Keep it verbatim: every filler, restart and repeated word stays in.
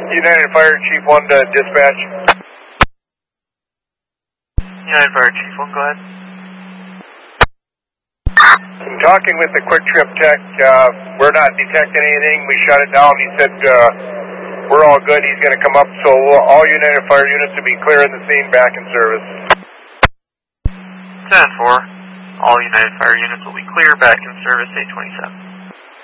United Fire Chief one to dispatch. United Fire Chief one, go ahead. I'm talking with the Quick Trip Tech. Uh, we're not detecting anything. We shut it down. He said uh, we're all good. He's going to come up. So we'll, all United Fire units will be clearing the scene, back in service. ten four. All United Fire units will be clear, back in service, eight twenty-seven.